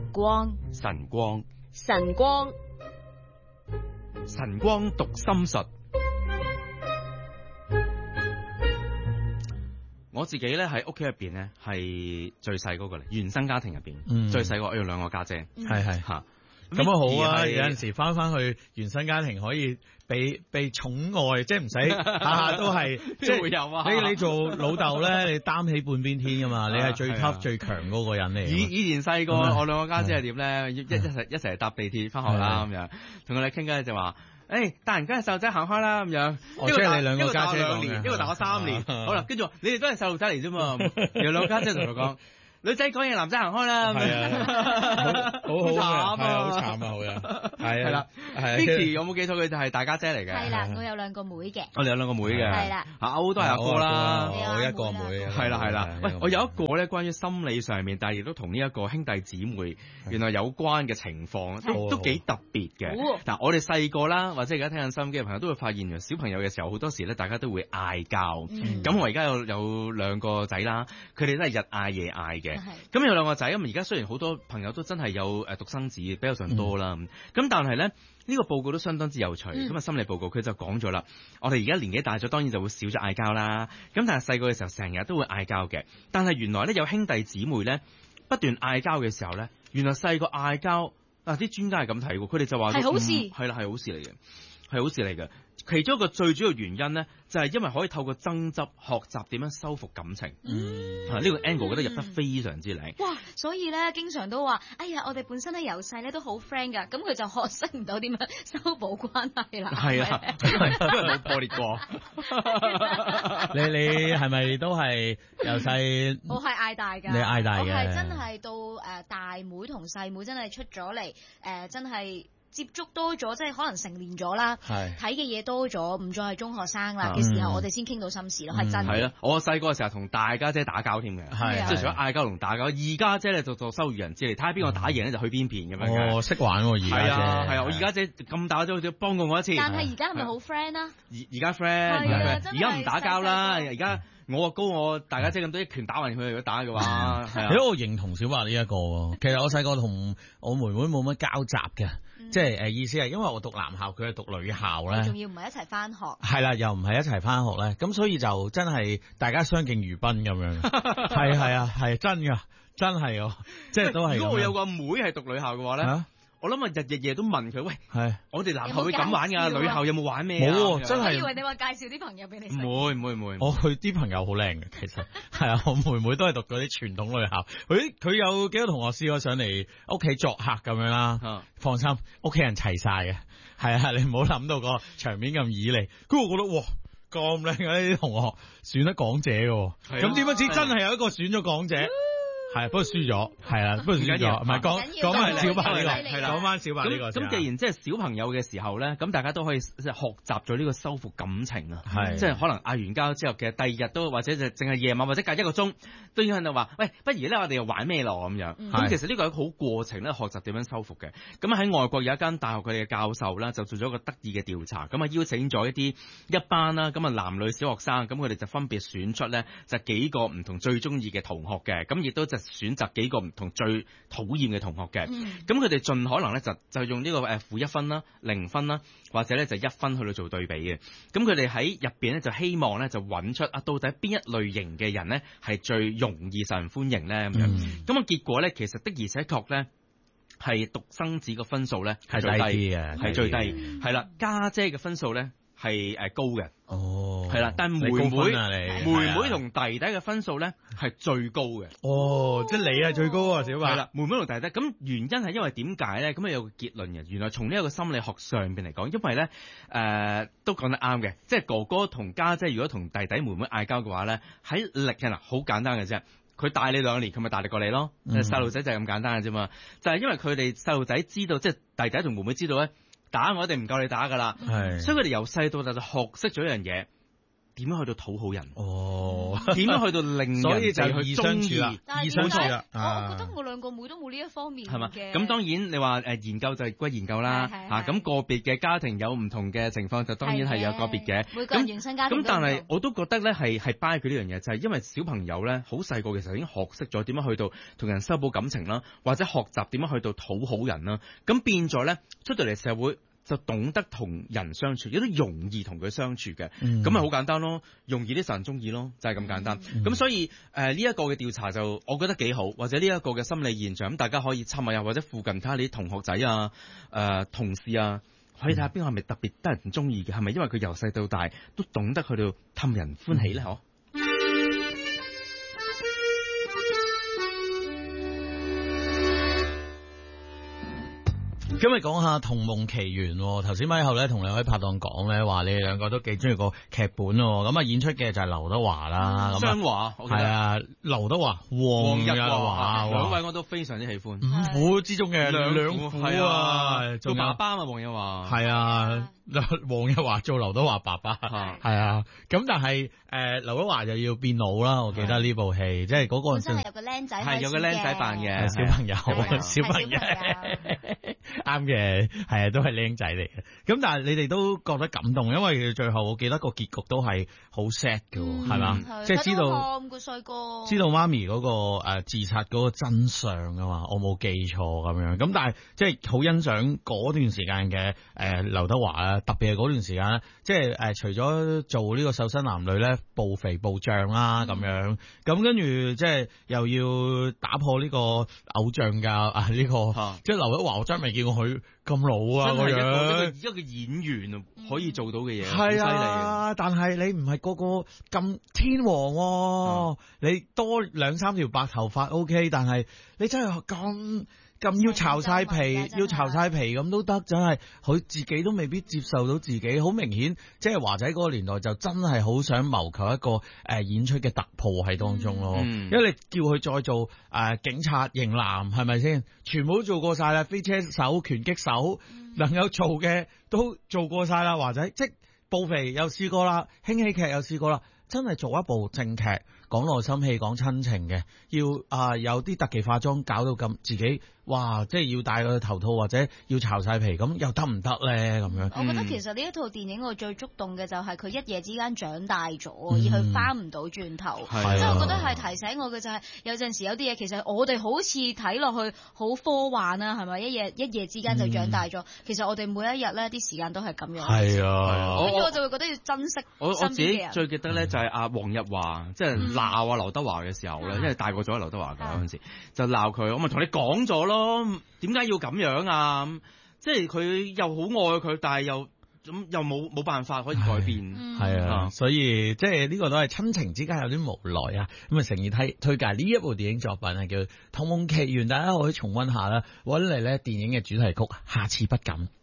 光， 晨光， 晨光， 晨光讀心術。我自己咧喺屋企入邊咧係最細嗰個嚟，原生家庭入邊，最細個我有兩個家姐， 係吓。 咁啊好啊！有陣時翻去原生家庭可以被寵愛，即係唔使下下都係即係會有啊！ 你做老豆咧，你擔起半邊天噶嘛，你係最級最強嗰個人嚟。 以前細個我兩個家姐係點咧？一齊搭地鐵翻學啦咁樣，同佢哋傾偈就話：誒，大人跟住細路仔行開啦咁樣。 即係你兩個家姐 2年，一個大我3年。好啦，跟住話你哋都係細路仔嚟啫嘛。有兩個家姐同佢講。女仔講嘢，男仔行開啦。 係啊，好慘啊，好慘啊，好啊，係啦。 Vicky 有冇記錯佢就係大家姐嚟嘅？ 係啦，我有兩個妹嘅。 我哋有兩個妹嘅。 係啦。 阿歐都係阿哥啦。 我一個妹。 係啦。喂，我有一個咧關於心理上面，但係亦都同呢一個兄弟姊妹原來有關嘅情況，都幾特別嘅。嗱，我哋細個啦，或者而家聽緊收音機嘅朋友都會發現，小朋友嘅時候好多時咧，大家都會嗌交。咁我而家有兩個仔啦，佢哋都係日嗌夜嗌嘅。咁有兩個仔，咁而家雖然好多朋友都真係有獨生子比較上多啦，咁但係咧呢個報告都相當之有趣。咁啊心理報告佢就講咗啦，我哋而家年紀大咗，當然就會少咗嗌交啦。咁但係細個嘅時候成日都會嗌交嘅。但係原來咧有兄弟姊妹咧不斷嗌交嘅時候咧，原來細個嗌交啲專家係咁睇喎，佢哋就話係好事， 係啦，係好事嚟嘅，係好事嚟嘅。其中一個最主要原因咧，就係因為可以透過爭執學習點樣修復感情。呢個 angle 覺得入得非常之靚。 哇！所以咧，經常都話，哎呀，我哋本身咧由細咧都好 friend 噶，咁佢就學識唔到點樣修補關係啦。 係啊，因為冇破裂過。 你係咪都係由細？ 我係嗌大㗎。 你嗌大嘅。 我係真係到大妹同細妹真係出咗嚟，真係。接觸多咗，即係可能成年咗啦，睇嘅嘢多咗，唔再係中學生啦嘅時候，我哋先傾到心事咯，係真嘅。係啦， 我細個嘅時候同大家姐打交添嘅，即係除咗嗌交同打交，二家姐咧就做收漁人之利，睇下邊個打贏咧就去邊邊咁樣嘅。 哦，識玩喎，二家姐。係啊， 我二家姐咁大咗，都幫過我一次。 但係而家係咪好 friend 啊？ 而家 friend，而家唔打交啦，而家。我高我大家姐咁多，一拳打暈佢，如果打嘅話， 我認同小白呢一個。其實我細個同我妹妹冇乜交集嘅，即係意思係因為我讀男校，佢係讀女校咧， 仲要唔係一齊翻學。係啦，又唔係一齊翻學咧，咁所以就真係大家相敬如賓咁樣。係啊，係真㗎，真係喎，即係都係。如果我有個妹係讀女校嘅話咧。我諗日夜都問佢，喂，我哋男校會咁玩㗎，女校有冇玩咩？ 冇，真係。 我以為你話介紹啲朋友俾你。 唔會。 我去啲朋友好靚嘅，其實係啊，我妹妹都係讀嗰啲傳統女校。佢有幾個同學試過上嚟屋企作客咁樣啦。放心，屋企人齊晒嘅。係啊，你唔好諗到個場面咁旖旎。咁我覺得哇，咁靚嘅呢啲同學選得港姐嘅，咁點不知真係有一個選咗港姐。係，不過輸咗，係啦，不過輸咗，唔係講翻小白呢個，係啦，講翻小白呢個。 咁既然即係小朋友嘅時候咧，咁大家都可以即係學習咗呢個修復感情啊，即係可能嗌完交之後，其實第二日都或者就淨係夜晚或者隔一個鐘，都已經喺度話，喂，不如咧我哋又玩咩咯咁樣。咁其實呢個係一個好過程咧，學習點樣修復嘅。咁喺外國有一間大學佢哋嘅教授啦，就做咗一個得意嘅調查，咁啊邀請咗一班啦，咁啊男女小學生，咁佢哋就分別選出咧就幾個唔同最中意嘅同學嘅，咁亦都就選擇幾個唔同最討厭嘅同學嘅，咁佢哋盡可能咧就用呢個負1分啦、0分啦，或者咧就1分去到做對比嘅。咁佢哋喺入邊咧就希望咧就揾出到底邊一類型嘅人咧係最容易受人歡迎咧咁樣。咁啊結果咧其實的而且確咧係獨生子嘅分數咧係最低嘅，係最低。係啦，家姐嘅分數咧係高嘅。 哦， 係啦，但妹妹同弟弟嘅分數咧係最高嘅。 哦，即係你係最高啊，小白。 係啦，妹妹同弟弟，咁原因係因為點解咧？咁啊有個結論嘅，原來從呢一個心理學上邊嚟講，因為咧都講得啱嘅，即係哥哥同家姐如果同弟弟妹妹嗌交嘅話咧，喺力嘅好簡單嘅啫。佢大你2年，佢咪大力過你咯。細路仔就係咁簡單嘅啫嘛。就係因為佢哋細路仔知道，即係弟弟同妹妹知道咧，打我一定唔夠你打噶啦。係，所以佢哋由細到大就學識咗一樣嘢， 點樣去到討好人？ 點樣去到令所以就人去中意？ 易相處啦。 我覺得我兩個妹都冇呢一方面嘅。 係嘛？咁當然你話研究就係歸研究啦。咁個別嘅家庭有唔同嘅情況，就當然係有個別嘅。 每個人原生家庭。 咁但係我都覺得咧係 buy 佢呢樣嘢，就係因為小朋友咧好細個嘅時候已經學識咗點樣去到同人修補感情啦，或者學習點樣去到討好人啦。咁變咗咧出到嚟社會就懂得同人相處，亦都容易同佢相處嘅。咁咪好簡單咯，容易啲受人中意咯，就係咁簡單。咁所以呢一個嘅調查就我覺得幾好，或者呢一個嘅心理現象，咁大家可以參考下，或者附近睇下你啲同學仔啊、同事啊，可以睇下邊個係咪特別得人中意嘅，係咪因為佢由細到大都懂得去到氹人歡喜咧？嗬。 今日講下《童夢奇緣》，頭先咪後咧同兩位拍檔講咧，話你哋兩個都幾中意個劇本，咁啊演出嘅就係劉德華啦， 雙華係啊，劉德華、黃日華兩位我都非常之喜歡， 五虎之中嘅兩虎啊，做爸爸嘛，黃日華係啊。黃日華做劉德華爸爸，係啊，咁但係劉德華就要變老啦，我記得呢部戲，即係嗰個真係有個僆仔， 係有個僆仔扮嘅小朋友，小朋友啱嘅，係啊，都係僆仔嚟嘅。咁但係你哋都覺得感動，因為最後我記得個結局都係好 sad 嘅，係嘛？即係知道個細個知道媽咪嗰個自殺嗰個真相啊嘛，我冇記錯咁樣。咁但係即係好欣賞嗰段時間嘅劉德華啊。特別係嗰段時間咧，即係除咗做呢個瘦身男女咧，暴肥暴脹啦咁樣，咁跟住即係又要打破呢個偶像㗎呢個，即係劉德華我真係未見過佢咁老啊個樣， 一個演員可以做到嘅嘢， 係啊，但係你唔係個個咁天王，你多2-3條白頭髮 OK， 但係你真係咁要巢晒皮咁都得，真係佢自己都未必接受到自己。好明顯，即係華仔嗰個年代就真係好想謀求一個演出嘅突破喺當中咯。因為你叫佢再做警察型男係咪先？全部都做過晒啦，飛車手、拳擊手，能夠做嘅都做過晒啦。華仔即暴肥又試過啦，輕喜劇又試過啦，真係做一部正劇，講內心戲、講親情嘅，要有啲特技化妝，搞到咁自己。哇！即係要戴個頭套或者要巢晒皮，咁又得唔得咧？咁樣， 我覺得其實呢一套電影我最觸動嘅就係佢一夜之間長大咗，而佢翻唔到轉頭。即係我覺得係提醒我嘅就係有陣時有啲嘢其實我哋好似睇落去好科幻啊，係咪？一夜之間就長大咗。其實我哋每一日咧啲時間都係咁樣。 係啊， 跟住我就會覺得要珍惜身邊嘅人。 我自己最記得咧就係阿黃日華，即係鬧阿劉德華嘅時候咧，因為大個咗劉德華㗎嗰陣時，就鬧佢，我咪同你講咗咯。點解要咁樣啊？即係佢又好愛佢，但係又冇辦法可以改變。 係啊，所以即係呢個都係親情之間有啲無奈啊。咁啊，誠意推介呢一部電影作品係叫《童夢奇緣》，大家可以重溫下啦。揾嚟咧電影嘅主題曲《下次不敢》。